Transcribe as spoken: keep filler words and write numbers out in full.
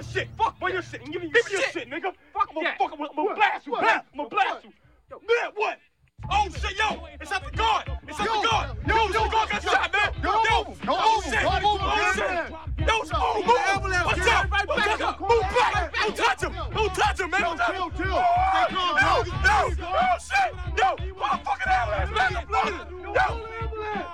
shit. Fuck Where that. your shit? Give me, Give give me your shit. shit, nigga. Fuck I'm gonna that. fuck. I'm gonna- I'm gonna blast you. What? Blast. I'm gonna blast you. Yo. Man, what? Oh shit, yo! It's at the guard. It's at Yo, the guard. yo, Yo, yo, the guard got yo, shot, man. yo, Yo, don't move, don't oh move, shit, don't move, oh man. shit. Yo, Yo, oh, yo, move. ambulance, What's get up? right What's back up? up. Move back. Right back Don't touch him. Don't touch him, man. Chill, Don't touch chill, him. chill. Oh, Stay calm, yo, bro. yo, oh shit. Yo, fucking ambulance, man. Yo,